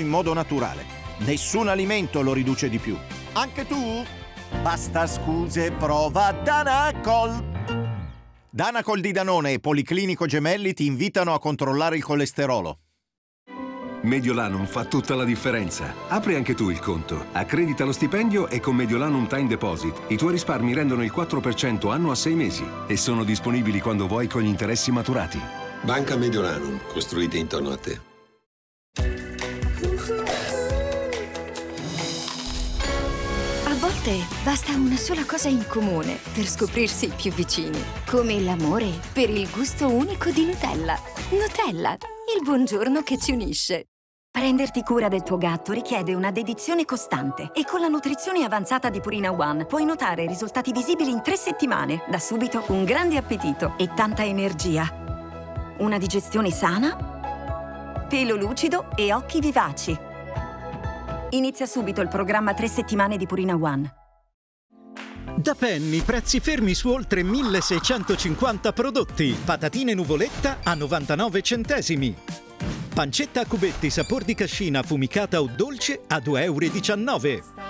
in modo naturale. Nessun alimento lo riduce di più. Anche tu? Basta scuse, prova Danacol. Danacol di Danone e Policlinico Gemelli ti invitano a controllare il colesterolo. Mediolanum fa tutta la differenza. Apri anche tu il conto, accredita lo stipendio e con Mediolanum Time Deposit i tuoi risparmi rendono il 4% anno a 6 mesi e sono disponibili quando vuoi con gli interessi maturati. Banca Mediolanum, costruite intorno a te. A volte basta una sola cosa in comune per scoprirsi più vicini, come l'amore per il gusto unico di Nutella. Nutella, il buongiorno che ci unisce. Prenderti cura del tuo gatto richiede una dedizione costante e con la nutrizione avanzata di Purina One puoi notare risultati visibili in 3 settimane. Da subito un grande appetito e tanta energia. Una digestione sana, pelo lucido e occhi vivaci. Inizia subito il programma 3 settimane di Purina One. Da Penny, prezzi fermi su oltre 1650 prodotti. Patatine nuvoletta a 99 centesimi. Pancetta a cubetti sapor di cascina affumicata o dolce a 2,19 €.